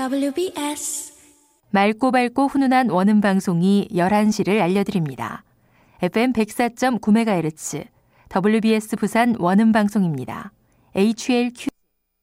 WBS 맑고 밝고 훈훈한 원음 방송이 11시를 알려드립니다. FM 104.9MHz WBS 부산 원음 방송입니다. HLQ